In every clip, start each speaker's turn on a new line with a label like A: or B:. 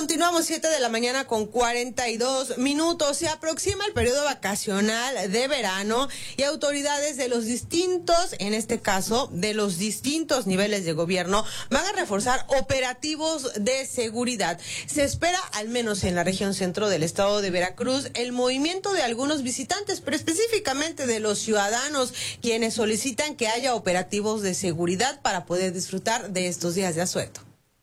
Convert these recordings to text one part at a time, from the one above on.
A: Continuamos 7 de la mañana con 42 minutos. Se aproxima el periodo vacacional de verano y autoridades de los distintos, en este caso, de los distintos niveles de gobierno, van a reforzar operativos de seguridad. Se espera, al menos en la región centro del estado de Veracruz, el movimiento de algunos visitantes, pero específicamente de los ciudadanos, quienes solicitan que haya operativos de seguridad para poder disfrutar de estos días de asueto.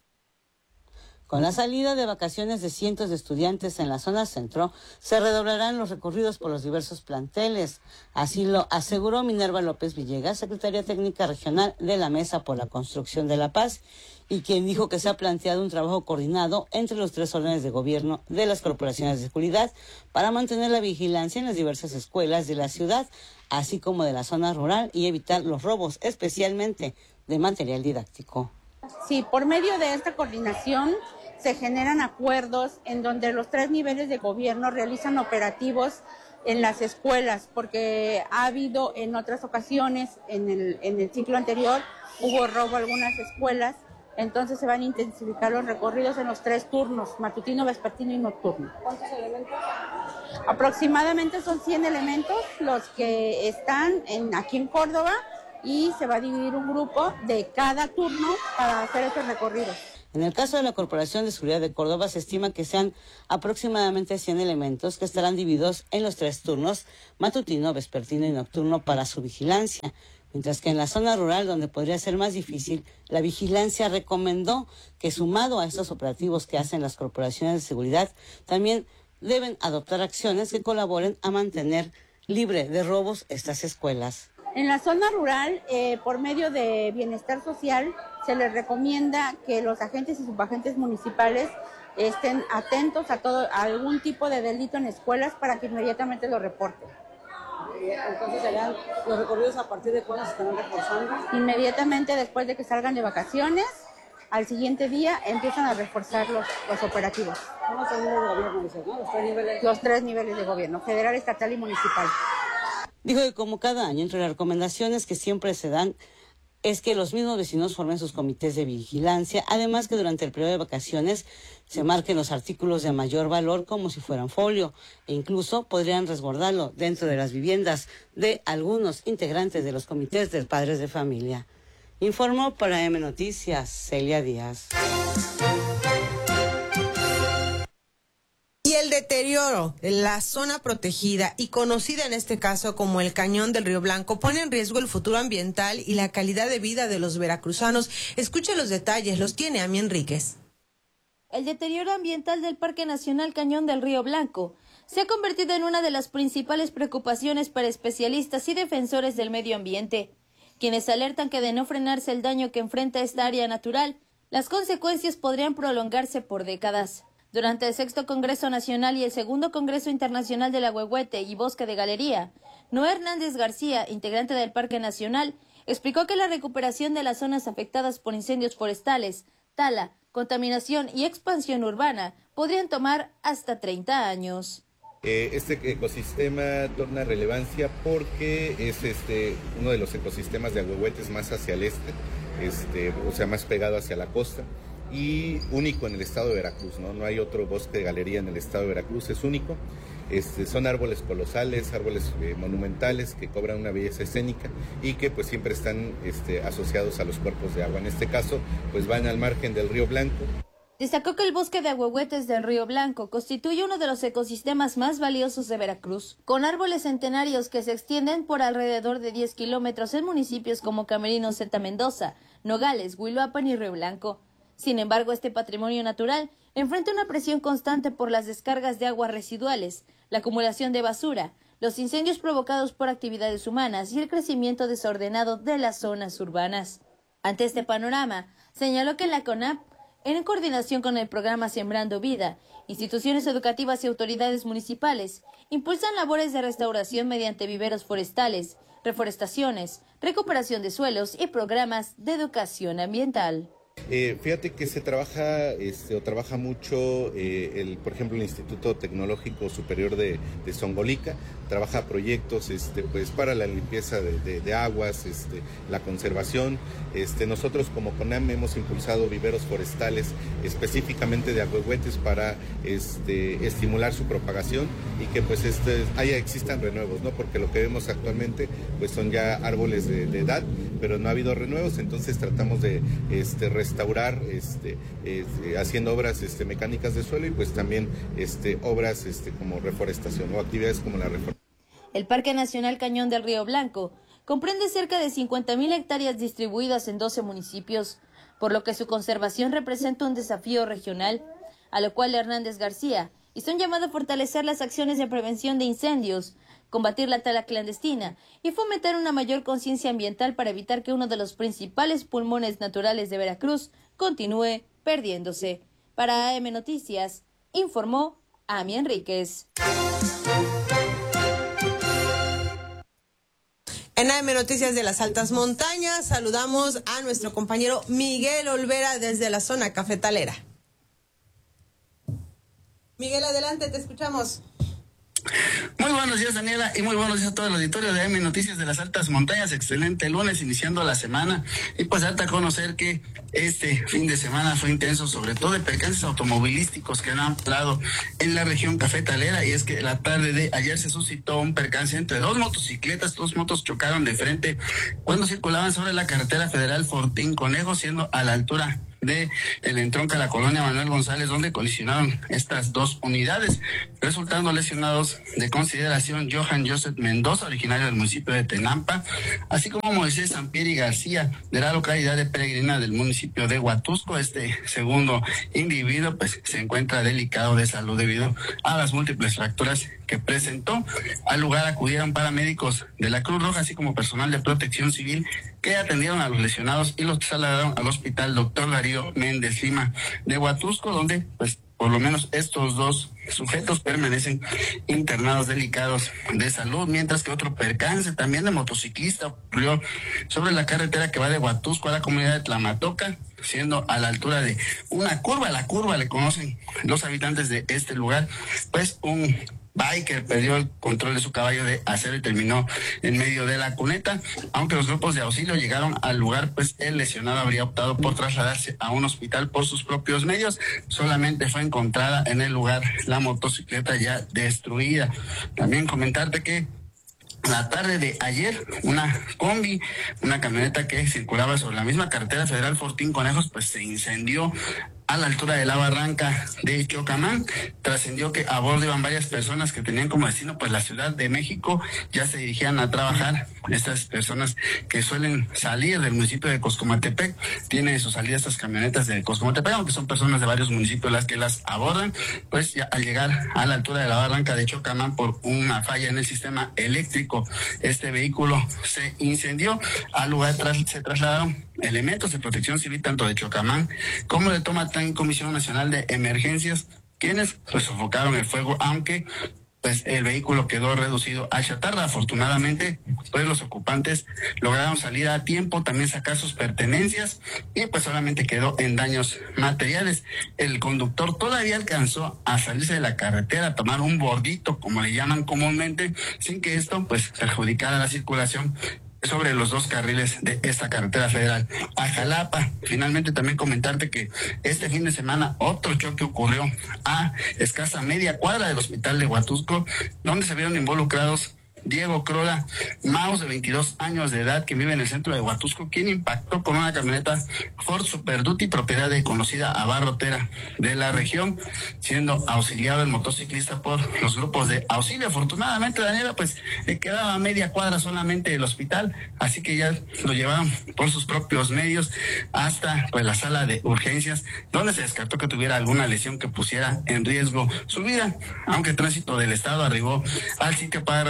B: Con la salida de vacaciones de cientos de estudiantes en la zona centro, se redoblarán los recorridos por los diversos planteles. Así lo aseguró Minerva López Villegas, secretaria técnica regional de la Mesa por la Construcción de la Paz, y quien dijo que se ha planteado un trabajo coordinado entre los tres órdenes de gobierno de las corporaciones de seguridad para mantener la vigilancia en las diversas escuelas de la ciudad, así como de la zona rural, y evitar los robos, especialmente de material didáctico.
C: Sí, por medio de esta coordinación se generan acuerdos en donde los tres niveles de gobierno realizan operativos en las escuelas, porque ha habido en otras ocasiones, en el ciclo anterior, hubo robo a algunas escuelas, entonces se van a intensificar los recorridos en los tres turnos, matutino, vespertino y nocturno.
D: ¿Cuántos elementos?
C: Aproximadamente son 100 elementos los que están aquí en Córdoba, y se va a dividir un grupo de cada turno para hacer estos recorridos.
B: En el caso de la Corporación de Seguridad de Córdoba, se estima que sean aproximadamente 100 elementos que estarán divididos en los tres turnos, matutino, vespertino y nocturno, para su vigilancia. Mientras que en la zona rural, donde podría ser más difícil, la vigilancia recomendó que, sumado a estos operativos que hacen las corporaciones de seguridad, también deben adoptar acciones que colaboren a mantener libre de robos estas escuelas.
C: En la zona rural, por medio de bienestar social, se les recomienda que los agentes y subagentes municipales estén atentos a algún tipo de delito en escuelas para que inmediatamente lo reporten.
D: Entonces, ¿los recorridos a partir de cuándo se estarán reforzando?
C: Inmediatamente después de que salgan de vacaciones, al siguiente día empiezan a reforzar los operativos.
D: ¿Son los tres niveles de gobierno, dice, no? Los tres niveles.
C: Los tres niveles de gobierno, federal, estatal y municipal.
B: Dijo que, como cada año, entre las recomendaciones que siempre se dan es que los mismos vecinos formen sus comités de vigilancia, además que durante el periodo de vacaciones se marquen los artículos de mayor valor como si fueran folio, e incluso podrían resguardarlo dentro de las viviendas de algunos integrantes de los comités de padres de familia. Informó para M Noticias, Celia Díaz.
A: Y el deterioro de la zona protegida y conocida en este caso como el Cañón del Río Blanco pone en riesgo el futuro ambiental y la calidad de vida de los veracruzanos. Escuche los detalles, los tiene Ami Enríquez.
E: El deterioro ambiental del Parque Nacional Cañón del Río Blanco se ha convertido en una de las principales preocupaciones para especialistas y defensores del medio ambiente, quienes alertan que de no frenarse el daño que enfrenta esta área natural, las consecuencias podrían prolongarse por décadas. Durante el 6º Congreso Nacional y el 2º Congreso Internacional del Ahuehuete y Bosque de Galería, Noé Hernández García, integrante del Parque Nacional, explicó que la recuperación de las zonas afectadas por incendios forestales, tala, contaminación y expansión urbana podrían tomar hasta 30 años.
F: Este ecosistema torna relevancia porque es uno de los ecosistemas de ahuehuetes más hacia el o sea, más pegado hacia la costa, y único en el estado de Veracruz, ¿no? No hay otro bosque de galería en el estado de Veracruz, es único. Son árboles colosales, árboles monumentales que cobran una belleza escénica y que pues siempre están asociados a los cuerpos de agua. En este caso, pues van al margen del Río Blanco.
E: Destacó que el bosque de ahuehuetes del Río Blanco constituye uno de los ecosistemas más valiosos de Veracruz, con árboles centenarios que se extienden por alrededor de 10 kilómetros en municipios como Camerino, Zeta Mendoza, Nogales, Huiloapan y Río Blanco. Sin embargo, este patrimonio natural enfrenta una presión constante por las descargas de aguas residuales, la acumulación de basura, los incendios provocados por actividades humanas y el crecimiento desordenado de las zonas urbanas. Ante este panorama, señaló que la CONAP, en coordinación con el programa Sembrando Vida, instituciones educativas y autoridades municipales, impulsan labores de restauración mediante viveros forestales, reforestaciones, recuperación de suelos y programas de educación ambiental.
F: Fíjate que se trabaja, trabaja mucho, por ejemplo, el Instituto Tecnológico Superior de Zongolica, trabaja proyectos pues para la limpieza de aguas, la conservación. Nosotros como CONAM hemos impulsado viveros forestales específicamente de ahuehuetes para estimular su propagación y que pues existan renuevos, ¿no? Porque lo que vemos actualmente pues son ya árboles de edad, pero no ha habido renuevos, entonces tratamos de restaurar haciendo obras mecánicas de suelo y pues también obras como reforestación o actividades como la reforestación.
E: El Parque Nacional Cañón del Río Blanco comprende cerca de 50,000 hectáreas distribuidas en 12 municipios, por lo que su conservación representa un desafío regional, a lo cual Hernández García hizo un llamado a fortalecer las acciones de prevención de incendios, combatir la tala clandestina y fomentar una mayor conciencia ambiental para evitar que uno de los principales pulmones naturales de Veracruz continúe perdiéndose. Para AM Noticias, informó Ami Enríquez.
A: En AM Noticias de las Altas Montañas, saludamos a nuestro compañero Miguel Olvera desde la zona cafetalera. Miguel, adelante, te escuchamos.
G: Muy buenos días, Daniela, y muy buenos días a todo el auditorio de AM Noticias de las Altas Montañas. Excelente lunes, iniciando la semana, y pues darte a conocer que este fin de semana fue intenso, sobre todo de percances automovilísticos que han hablado en la región cafetalera, y es que la tarde de ayer se suscitó un percance entre dos motocicletas. Dos motos chocaron de frente cuando circulaban sobre la carretera federal Fortín Conejo, siendo a la altura de el entronque a la colonia Manuel González, donde colisionaron estas dos unidades, resultando lesionados de consideración Johan Joseph Mendoza, originario del municipio de Tenampa, así como Moisés Sampieri García, de la localidad de Peregrina del municipio de Huatusco. Este segundo individuo pues se encuentra delicado de salud debido a las múltiples fracturas que presentó. Al lugar acudieron paramédicos de la Cruz Roja, así como personal de protección civil, que atendieron a los lesionados y los trasladaron al hospital Dr. Darío Méndez Lima de Huatusco, donde pues por lo menos estos dos sujetos permanecen internados delicados de salud, mientras que otro percance también de motociclista ocurrió sobre la carretera que va de Huatusco a la comunidad de Tlamatoca, siendo a la altura de una curva. La curva le conocen los habitantes de este lugar, pues un biker perdió el control de su caballo de acero y terminó en medio de la cuneta. Aunque los grupos de auxilio llegaron al lugar, pues el lesionado habría optado por trasladarse a un hospital por sus propios medios. Solamente fue encontrada en el lugar la motocicleta ya destruida. También comentarte que la tarde de ayer, una combi, una camioneta que circulaba sobre la misma carretera federal Fortín Conejos, pues se incendió a la altura de la barranca de Chocamán. Trascendió que a bordo iban varias personas que tenían como destino pues la Ciudad de México. Ya se dirigían a trabajar. Estas personas que suelen salir del municipio de Coscomatepec, tienen su salida estas camionetas de Coscomatepec, aunque son personas de varios municipios las que las abordan. Pues ya al llegar a la altura de la barranca de Chocamán, por una falla en el sistema eléctrico, este vehículo se incendió. Al lugar se trasladaron elementos de protección civil tanto de Chocamán como de Tomatán, Comisión Nacional de Emergencias, quienes pues sofocaron el fuego, aunque pues el vehículo quedó reducido a chatarra. Afortunadamente pues los ocupantes lograron salir a tiempo, también sacar sus pertenencias, y pues solamente quedó en daños materiales. El conductor todavía alcanzó a salirse de la carretera, a tomar un bordito, como le llaman comúnmente, sin que esto pues perjudicara la circulación sobre los dos carriles de esta carretera federal a Jalapa. Finalmente también comentarte que este fin de semana otro choque ocurrió a escasa media cuadra del hospital de Huatusco, donde se vieron involucrados Diego Crola Maus, de 22 años de edad, que vive en el centro de Huatusco, quien impactó con una camioneta Ford Super Duty, propiedad de conocida abarrotera de la región, siendo auxiliado el motociclista por los grupos de auxilio. Afortunadamente, Daniela, pues le quedaba a media cuadra solamente el hospital, así que ya lo llevaron por sus propios medios hasta pues la sala de urgencias, donde se descartó que tuviera alguna lesión que pusiera en riesgo su vida, aunque el tránsito del estado arribó al sitio para realizar el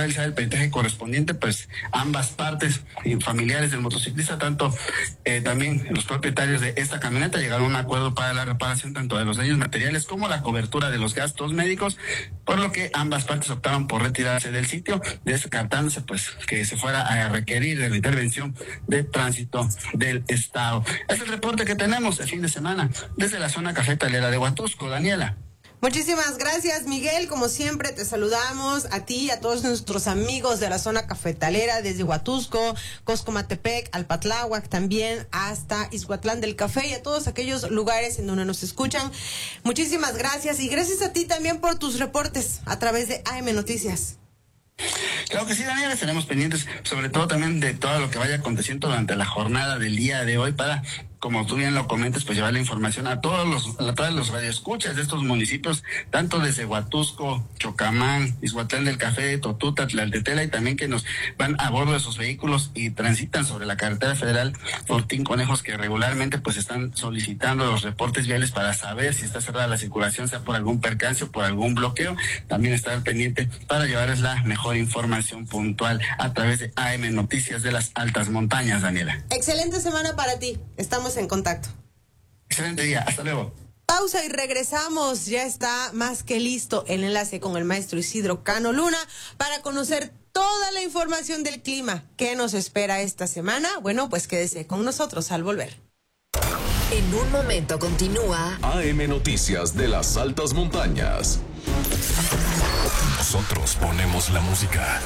G: peritaje correspondiente, pues ambas partes y familiares del motociclista, tanto también los propietarios de esta camioneta, llegaron a un acuerdo para la reparación tanto de los daños materiales como la cobertura de los gastos médicos, por lo que ambas partes optaron por retirarse del sitio, descartándose pues que se fuera a requerir de la intervención de tránsito del Estado. Es el reporte que tenemos el fin de semana desde la zona cafetalera de Huatusco. Daniela.
A: Muchísimas gracias, Miguel. Como siempre, te saludamos a ti y a todos nuestros amigos de la zona cafetalera, desde Huatusco, Coscomatepec, Alpatláhuac, también hasta Ixhuatlán del Café y a todos aquellos lugares en donde nos escuchan. Muchísimas gracias y gracias a ti también por tus reportes a través de AM Noticias.
G: Claro que sí, Daniela, estaremos pendientes sobre todo también de todo lo que vaya aconteciendo durante la jornada del día de hoy para, como tú bien lo comentas, pues llevar la información a todos los radioescuchas de estos municipios, tanto desde Huatusco, Chocamán, Ixhuatlán del Café, Totuta, Tlaltetela, y también que nos van a bordo de sus vehículos y transitan sobre la carretera federal Fortín Conejos, que regularmente pues están solicitando los reportes viales para saber si está cerrada la circulación, sea por algún percance o por algún bloqueo. También estar pendiente para llevarles la mejor información puntual a través de AM Noticias de las Altas Montañas, Daniela.
A: Excelente semana para ti. Estamos en contacto.
G: Excelente día. Hasta luego.
A: Pausa y regresamos. Ya está más que listo el enlace con el maestro Isidro Cano Luna para conocer toda la información del clima. ¿Qué nos espera esta semana? Bueno, pues quédese con nosotros al volver.
H: En un momento continúa
I: AM Noticias de las Altas Montañas. Nosotros ponemos la música.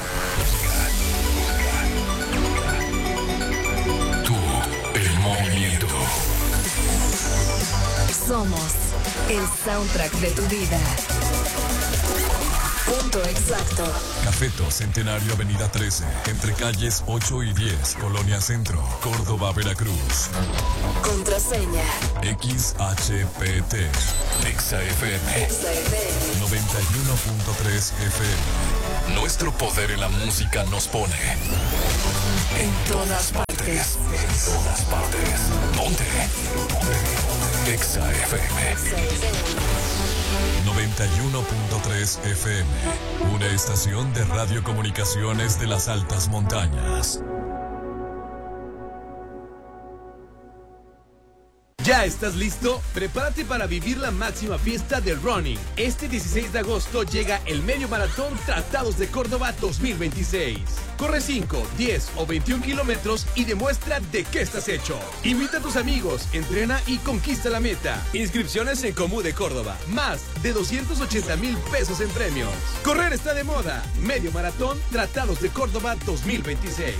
I: Tú, el movimiento.
H: Somos el soundtrack de tu vida. Punto exacto.
I: Cafeto Centenario, Avenida 13, entre calles 8 y 10, Colonia Centro, Córdoba, Veracruz.
H: Contraseña
I: XHPT, XFM 91.3 FM. Nuestro poder en la música nos pone
H: en todas partes.
I: En todas partes. Ponte XFM 91.3 FM, una estación de radiocomunicaciones de las Altas Montañas.
J: ¿Ya estás listo? Prepárate para vivir la máxima fiesta del running. Este 16 de agosto llega el Medio Maratón Tratados de Córdoba 2026. Corre 5, 10 o 21 kilómetros y demuestra de qué estás hecho. Invita a tus amigos, entrena y conquista la meta. Inscripciones en Comú de Córdoba. Más de 280,000 pesos en premios. Correr está de moda. Medio Maratón Tratados de Córdoba 2026.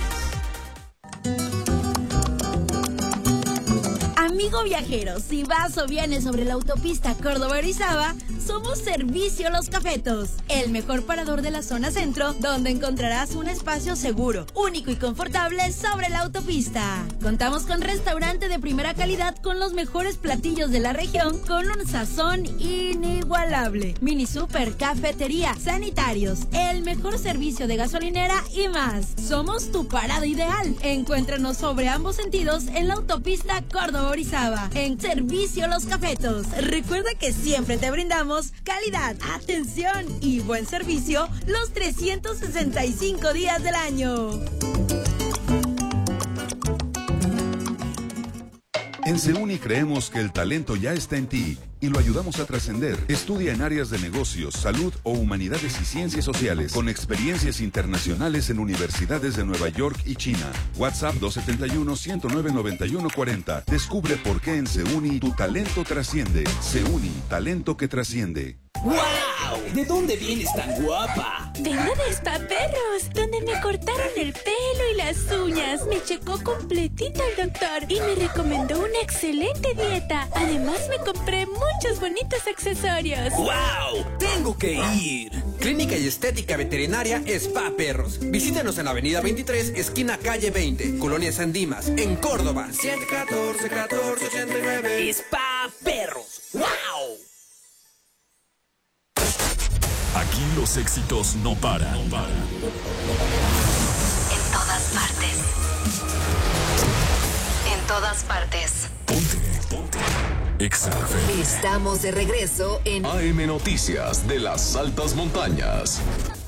K: Amigo viajero, si vas o vienes sobre la autopista Córdoba-Orizaba, somos Servicio Los Cafetos, el mejor parador de la zona centro, donde encontrarás un espacio seguro, único y confortable sobre la autopista. Contamos con restaurante de primera calidad con los mejores platillos de la región, con un sazón inigualable. Mini super, cafetería, sanitarios, el mejor servicio de gasolinera y más. Somos tu parada ideal. Encuéntranos sobre ambos sentidos en la autopista Córdoba-Orizaba, en Servicio Los Cafetos. Recuerda que siempre te brindamos calidad, atención y buen servicio los 365 días del año.
L: En SEUNI creemos que el talento ya está en ti y lo ayudamos a trascender. Estudia en áreas de negocios, salud o humanidades y ciencias sociales con experiencias internacionales en universidades de Nueva York y China. WhatsApp 271-109-9140. Descubre por qué en SEUNI tu talento trasciende. SEUNI, talento que trasciende.
M: ¡Wow! ¿De dónde vienes tan guapa?
N: Vengo de Spa Perros, donde me cortaron el pelo y las uñas. Me checó completita el doctor y me recomendó una excelente dieta. Además me compré muchos bonitos accesorios.
M: ¡Wow! ¡Tengo que ir! Clínica y Estética Veterinaria Spa Perros. Visítanos en la Avenida 23, esquina calle 20, Colonia San Dimas, en Córdoba. 714-1489. Spa Perros. ¡Wow!
I: Aquí los éxitos no paran.
H: en todas partes. En todas partes.
I: Ponte XFM.
H: Estamos de regreso en
I: AM Noticias de las Altas Montañas.